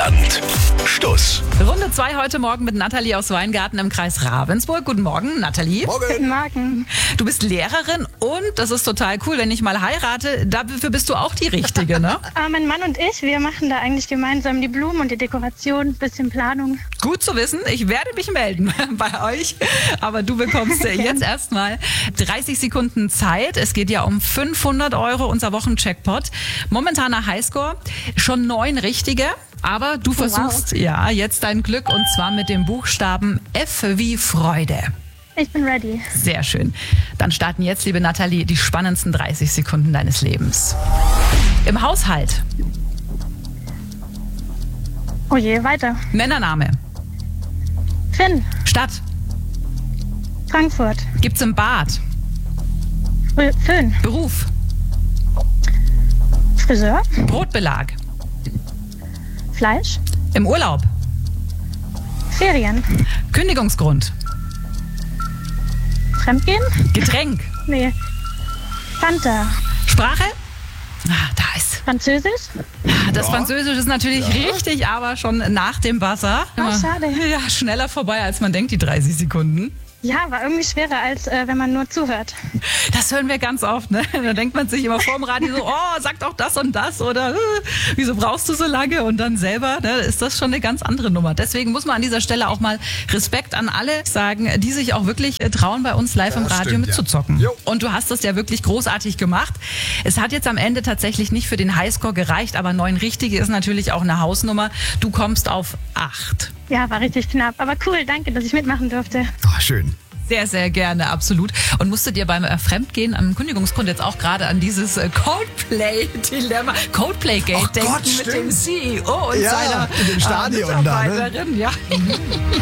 Stand. Stuss. Runde 2 heute Morgen mit Nathalie aus Weingarten im Kreis Ravensburg. Guten Morgen, Nathalie. Guten Morgen. Du bist Lehrerin und das ist total cool, wenn ich mal heirate, dafür bist du auch die Richtige, ne? Mein Mann und ich, wir machen da eigentlich gemeinsam die Blumen und die Dekoration, bisschen Planung. Gut zu wissen, ich werde mich melden bei euch, aber du bekommst jetzt erstmal 30 Sekunden Zeit. Es geht ja um 500 €, unser Wochencheckpot. Momentaner Highscore, schon 9 richtige. Aber du versuchst ja jetzt dein Glück und zwar mit dem Buchstaben F wie Freude. Ich bin ready. Sehr schön. Dann starten jetzt, liebe Nathalie, die spannendsten 30 Sekunden deines Lebens. Im Haushalt. Oh je, weiter. Männername. Finn, Stadt. Frankfurt. Gibt's im Bad. Föhn, Beruf. Friseur, Brotbelag. Fleisch, Im Urlaub. Ferien, Kündigungsgrund. Fremdgehen? Getränk. Nee. Fanta, Sprache. Da ist. Französisch? Das Französisch ist natürlich richtig, aber schon nach dem Buzzer. schade. Ja, schneller vorbei, als man denkt, die 30 Sekunden. Ja, war irgendwie schwerer, als wenn man nur zuhört. Das hören wir ganz oft, ne? Da denkt man sich immer vorm Radio so, oh, sag doch das und das oder wieso brauchst du so lange? Und dann selber, ne, ist das schon eine ganz andere Nummer. Deswegen muss man an dieser Stelle auch mal Respekt an alle sagen, die sich auch wirklich trauen, bei uns live im Radio mitzuzocken. Ja. Und du hast das ja wirklich großartig gemacht. Es hat jetzt am Ende tatsächlich nicht für den Highscore gereicht, aber 9 richtige ist natürlich auch eine Hausnummer. Du kommst auf 8. Ja, war richtig knapp. Aber cool, danke, dass ich mitmachen durfte. Oh, schön. Sehr, sehr gerne, absolut. Und musstet ihr beim Fremdgehen am Kündigungsgrund jetzt auch gerade an dieses Coldplay-Dilemma, Coldplay-Gate denken Gott, mit dem stimmt. CEO und Ja, seiner in dem Stadion da, ne? Mitarbeiterin. Ja.